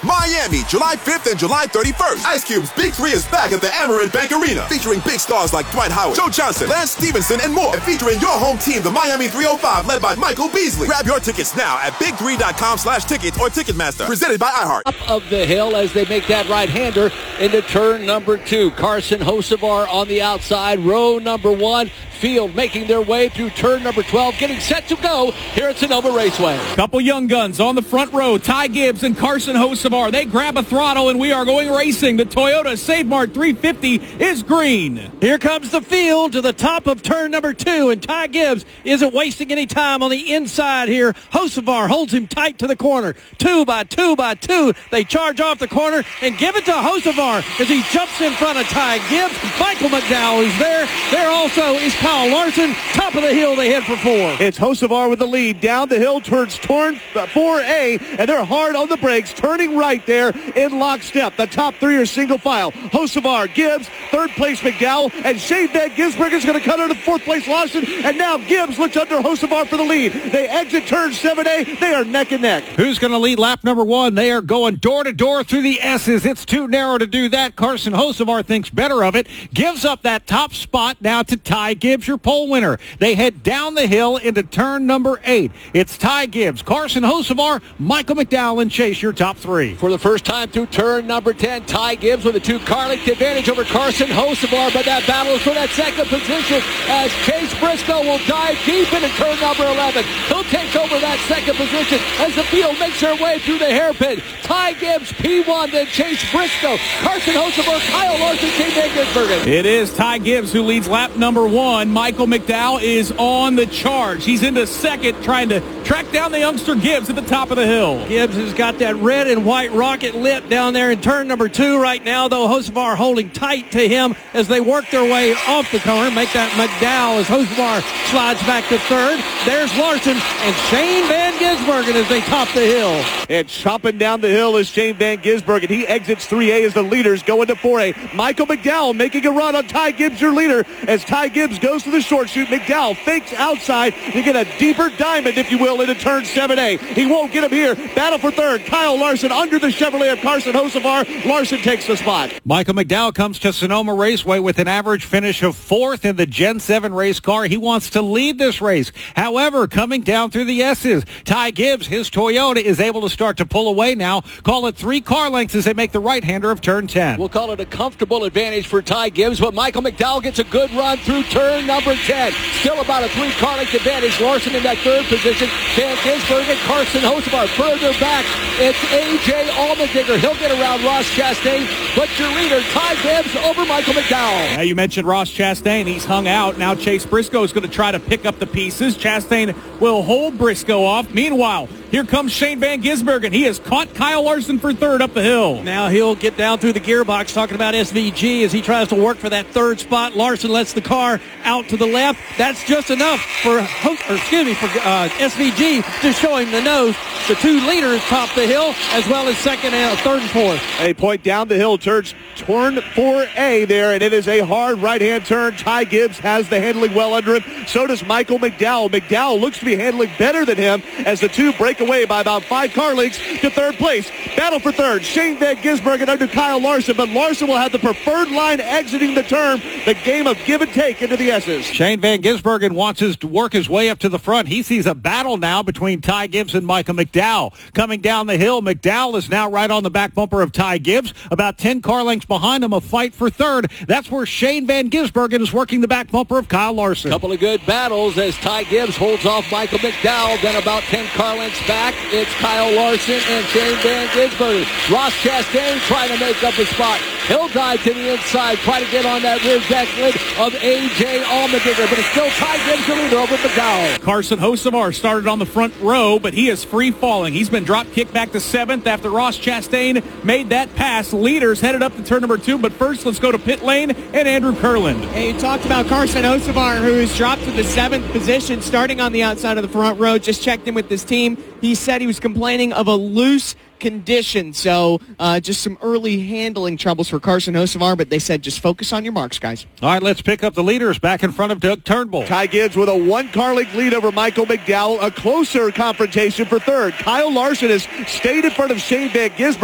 Miami, July 5th and July 31st. Ice Cube's Big 3 is back at the Amerant Bank Arena, featuring big stars like Dwight Howard, Joe Johnson, Lance Stevenson, and more. And featuring your home team, the Miami 305, led by Michael Beasley. Grab your tickets now at big3.com/tickets or Ticketmaster. Presented by iHeart. Up of the hill as they make that right-hander into turn number 2. Carson Hocevar on the outside, row number 1. Field making their way through turn number 12, getting set to go here at Sonoma Raceway. Couple young guns on the front row. Ty Gibbs and Carson Hocevar. They grab a throttle, and we are going racing. The Toyota Save Mart 350 is green. Here comes the field to the top of turn number 2, and Ty Gibbs isn't wasting any time on the inside here. Hocevar holds him tight to the corner. 2 by 2 by 2. They charge off the corner and give it to Hocevar as he jumps in front of Ty Gibbs. Michael McDowell is there. There also is Kyle Larson. Top of the hill, they head for 4. It's Hocevar with the lead. Down the hill towards turn 4A, and they're hard on the brakes, turning right there in lockstep. The top 3 are single file. Hocevar, Gibbs, third place McDowell, and Shane Van Gisbergen is going to cut under the fourth place Larson, and now Gibbs looks under Hocevar for the lead. They exit turn 7A. They are neck and neck. Who's going to lead lap number 1? They are going door to door through the S's. It's too narrow to do that. Carson Hocevar thinks better of it, gives up that top spot now to Ty Gibbs, your pole winner. They head down the hill into turn number 8. It's Ty Gibbs, Carson Hocevar, Michael McDowell, and Chase, your top 3. For the first time through turn number 10, Ty Gibbs with a 2-car length advantage over Carson Hocevar, but that battle is for that second position as Chase Briscoe will dive deep into turn number 11. He'll take over that second position as the field makes their way through the hairpin. Ty Gibbs, P1, then Chase Briscoe, Carson Hocevar, Kyle Larson, Shane Van Gisbergen. It is Ty Gibbs who leads lap number 1. Michael McDowell is on the charge. He's into second, trying to track down the youngster Gibbs at the top of the hill. Gibbs has got that red and white rocket lit down there in turn number 2 right now, though Hocevar holding tight to him as they work their way off the corner. Make that McDowell as Hocevar slides back to third. There's Larson and Shane Van Gisbergen as they top the hill. And chopping down the hill is Shane Van Gisbergen. He exits 3A as the leaders go into 4A. Michael McDowell making a run on Ty Gibbs, your leader, as Ty Gibbs goes to the short chute. McDowell fakes outside to get a deeper diamond, if you will, into turn 7A. He won't get him here. Battle for third. Kyle Larson under the Chevrolet of Carson Hocevar. Larson takes the spot. Michael McDowell comes to Sonoma Raceway with an average finish of 4th in the Gen 7 race car. He wants to lead this race. However, coming down through the S's, Ty Gibbs, his Toyota, is able to start to pull away now. Call it 3 car lengths as they make the right-hander of turn 10. We'll call it a comfortable advantage for Ty Gibbs, but Michael McDowell gets a good run through turn number 10. Still about a 3-car length advantage. Larson in that third position. Van Gisbergen, Carson Hocevar. Further back, it's A.J. Allmendinger. He'll get around Ross Chastain, but your leader, Ty Gibbs, over Michael McDowell. Now you mentioned Ross Chastain. He's hung out. Now Chase Briscoe is going to try to pick up the pieces. Chastain will hold Briscoe off. Meanwhile, here comes Shane Van Gisbergen. He has caught Kyle Larson for third up the hill. Now he'll get down through the gearbox, talking about SVG as he tries to work for that third spot. Larson lets the car out to the left. That's just enough for SVG to show him the nose. The 2 leaders top the hill, as well as second and third and fourth. A point down the hill towards turn 4A there, and it is a hard right-hand turn. Ty Gibbs has the handling well under him. So does Michael McDowell. McDowell looks to be handling better than him as the 2 break away by about 5 car lengths to third place. Battle for third. Shane Van Gisbergen under Kyle Larson, but Larson will have the preferred line exiting the turn. The game of give and take into the S's. Shane Van Gisbergen wants to work his way up to the front. He sees a battle now between Ty Gibbs and Michael McDowell. Coming down the hill, McDowell is now right on the back bumper of Ty Gibbs. About 10 car lengths behind him, a fight for third. That's where Shane Van Gisbergen is working the back bumper of Kyle Larson. Couple of good battles as Ty Gibbs holds off Michael McDowell. Then about 10 car lengths back, it's Kyle Larson and Shane Van Gisbergen. Ross Chastain trying to make up a spot. He'll dive to the inside, try to get on that rear deck lid of A.J. Allmendinger, but it's still Ty Gibbs the leader over McDowell. Carson Hocevar started on the front row, but he is free falling. He's been drop kicked back to 7th after Ross Chastain made that pass. Leaders headed up to turn number 2, but first let's go to pit lane and Andrew Kurland. Hey, you talked about Carson Hocevar, who is dropped to the 7th position, starting on the outside of the front row. Just checked in with this team. He said he was complaining of a loose condition, so just some early handling troubles for Carson Hocevar, but they said just focus on your marks, guys. All right, let's pick up the leaders back in front of Doug Turnbull. Ty Gibbs with a 1-car length lead over Michael McDowell. A closer confrontation for third. Kyle Larson has stayed in front of Shane Van Gisbergen.